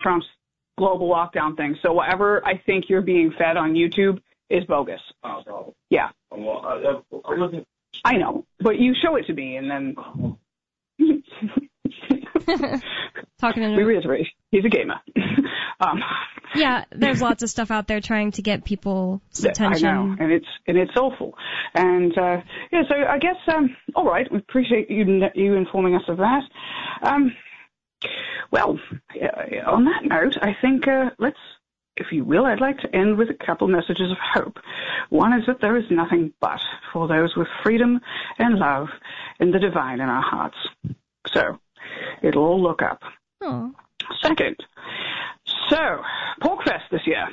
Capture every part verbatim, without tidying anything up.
Trump's global lockdown thing. So whatever I think you're being fed on YouTube is bogus. Oh, no. Yeah. Well, I, I wasn't. I know, but you show it to me, and then talking to we reiterate, he's a gamer. um, yeah, there's lots of stuff out there trying to get people's attention. I know, and it's and it's awful. And uh, yeah, so I guess um, all right, we appreciate you you informing us of that. Um, well, uh, on that note, I think uh, let's. If you will, I'd like to end with a couple messages of hope. One is that there is nothing but for those with freedom and love and the divine in our hearts. So, it'll all look up. Aww. Second, so, Porkfest this year.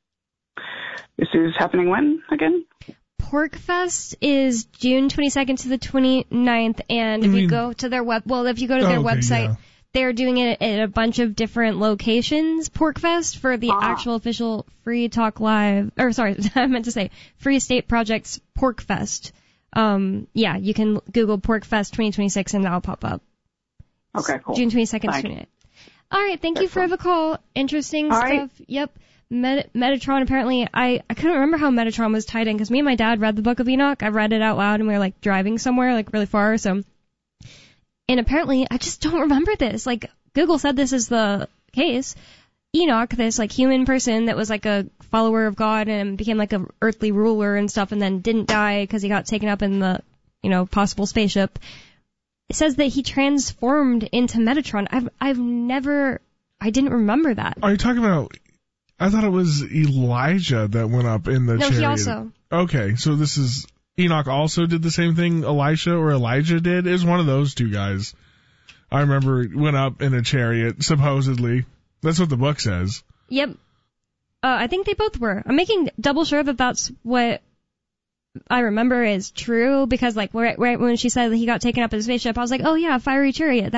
This is happening when, again? Porkfest is June twenty-second to the twenty-ninth, and if you, you mean, go to their web, well, if you go to their oh, okay, website, yeah. They're doing it at a bunch of different locations, Porkfest, for the ah. actual official Free Talk Live, or sorry, I meant to say Free State Project's Porkfest. Um, yeah, you can Google Porkfest twenty twenty-six and that'll pop up. Okay, cool. June twenty-second to Thanks. twenty-ninth. All right, thank you for the call. Interesting All stuff. right. Yep. Met- Metatron, apparently, I, I couldn't remember how Metatron was tied in, because me and my dad read the Book of Enoch. I read it out loud, and we were, like, driving somewhere, like, really far, so... And apparently, I just don't remember this. Like, Google said this is the case. Enoch, this, like, human person that was, like, a follower of God and became, like, a earthly ruler and stuff, and then didn't die because he got taken up in the, you know, possible spaceship. It says that he transformed into Metatron. I've, I've never... I didn't remember that. Are you talking about... I thought it was Elijah that went up in the no, chariot. No, he also... Okay, so this is... Enoch also did the same thing Elisha or Elijah did. It was one of those two guys. I remember went up in a chariot, supposedly. That's what the book says. Yep. Uh, I think they both were. I'm making double sure that that's what I remember is true, because, like, right, right when she said that he got taken up in a spaceship, I was like, oh, yeah, fiery chariot.